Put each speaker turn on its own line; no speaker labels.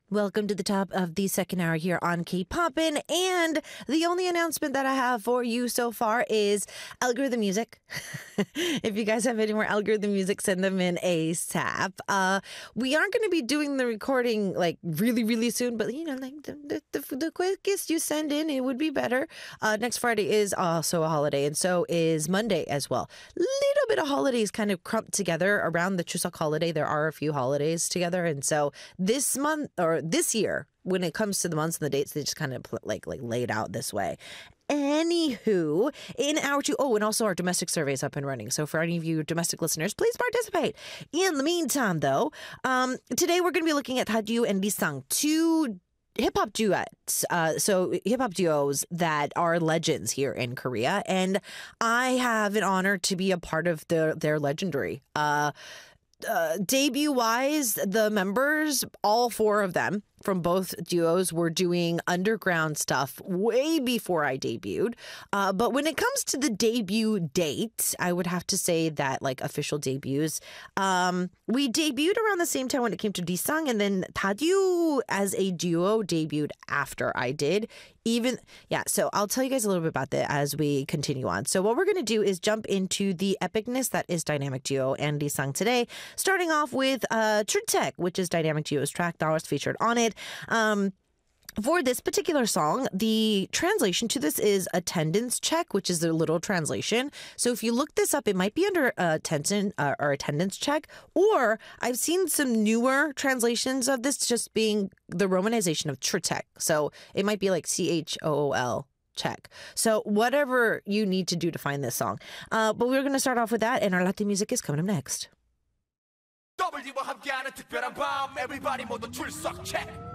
Welcome to the top of the second hour here on K-Poppin'. And the only announcement that I have for you so far is Algorithm Music. If you guys have any more Algorithm Music, send them in ASAP. We aren't going to be doing the recording like really, really soon, but you know, like the quickest you send in, it would be better. Next Friday is also a holiday, and so is Monday as well. Little bit of holidays kind of clumped together around the Chuseok holiday. There are a few holidays together, and so this month or this year, when it comes to the months and the dates, they just kind of like laid out this way. Anywho, in our and also our domestic survey is up and running. So for any of you domestic listeners, please participate. In the meantime, though, today we're going to be looking at Hallyu and Lee-sang, two hip-hop duets, so hip-hop duos that are legends here in Korea. And I have an honor to be a part of their legendary. Debut-wise, the members, all four of them from both duos were doing underground stuff way before I debuted. But when it comes to the debut date, I would have to say that like official debuts, we debuted around the same time when it came to Lee-sang, and then Hallyu as a duo debuted after I did. So I'll tell you guys a little bit about that as we continue on. So what we're going to do is jump into the epicness that is Dynamic Duo and Lee-sang today, starting off with Trutech, which is Dynamic Duo's track that was featured on it. For this particular song, the translation to this is attendance check, which is the literal translation. So if you look this up, it might be under attention or attendance check, or I've seen some newer translations of this just being the romanization of Trutech. So it might be like CHOOL. Check. So whatever you need to do to find this song. But we're going to start off with that, and our Latin music is coming up next.
W와 함께하는 특별한 밤 Everybody 모두 출석 check